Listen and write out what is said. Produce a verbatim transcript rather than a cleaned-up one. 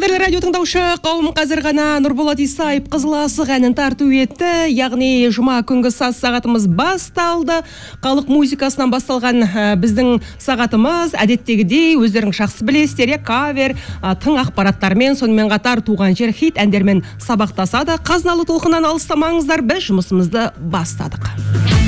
Қадірлі радио тыңдаушы қауым, қазір ғана Нұрболат Исаев Қызыл асық әнін тарту етті. Яғни жұма күнгі саз сағатымыз басталды. Халық музыкасынан басталған біздің сағатымыз әдеттегідей өздерің жақсы білесіздер, кавер, тың ақпараттармен, сонымен қатар туған жер хит әндермен сабақтасады. Қазыналы толқыннан алыстамаңыздар, біз жұмысымызды бастадық.